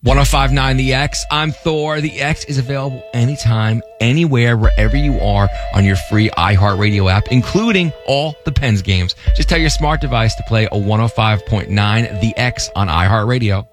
1059 The X. I'm Thor. The X is available anytime, anywhere, wherever you are on your free iHeartRadio app, including all the Pens games. Just tell your smart device to play a 105.9 The X on iHeartRadio.